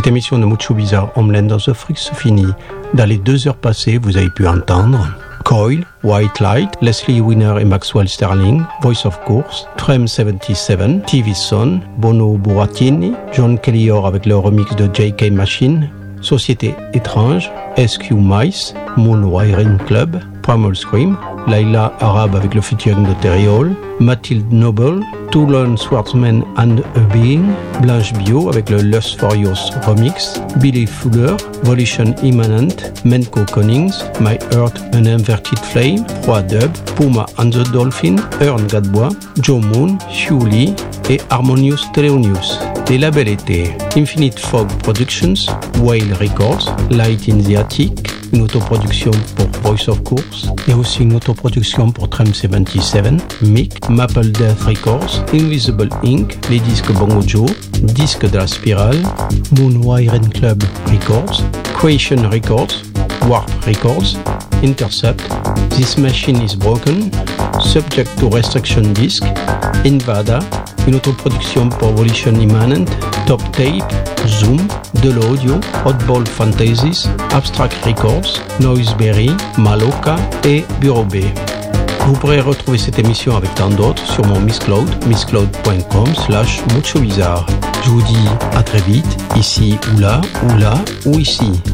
Cette émission de Mucho Bizarre, Homeland of the Freaks se finit. Dans les 2 heures passées, vous avez pu entendre Coil, White Light, Leslie Winner et Maxwell Sterling, Voice of Course, Trem 77, TV Son, Bono Burattini, John Kelly-Orr avec le remix de J.K. Machine, Société Étrange, SQ Mice, Moon Wiring Club, Primal Scream, Laila Arab avec le featuring de Terry Hall, Mathilde Noble, Toulon Swartzman and a Being, Blanche Bio avec le Lust for Yours remix, Billy Fuller, Volition Immanent, Menko Connings, My Earth An Inverted Flame, Roi Dub, Puma and the Dolphin, Ern Gadbois, Joe Moon, Hugh Lee et Harmonious Teleonius. Les labels étaient Infinite Fog Productions, Whale Records, Light in the Attic, une autoproduction pour Voice of Course et aussi une autoproduction pour Trem 77, Mick, Maple Death Records, Invisible Inc., les disques Bongo Joe, Disque de la Spirale, Moon Wiring Club Records, Creation Records, Warp Records, Intercept, This Machine is Broken, Subject to Restriction Disc, Invada, une autoproduction pour Volition Immanent, Top Tape, Zoom, De l'Audio, Oddball Fantasies, Abstract Records, Noiseberry, Maloka et Bureau B. Vous pourrez retrouver cette émission avec tant d'autres sur mon Mixcloud, mixcloud.com/muchobizarre. Je vous dis à très vite, ici ou là, ou ici.